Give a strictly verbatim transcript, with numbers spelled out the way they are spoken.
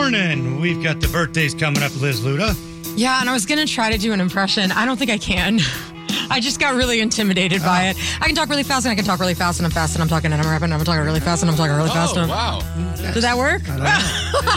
morning. We've got the birthdays coming up, Liz Luda. Yeah, and I was going to try to do an impression. I don't think I can. I just got really intimidated by Oh. it. I can talk really fast, and I can talk really fast, and I'm fast, and I'm talking, and I'm rapping, and I'm talking really fast, and I'm talking really fast. Oh, and wow. Did that work? I don't know.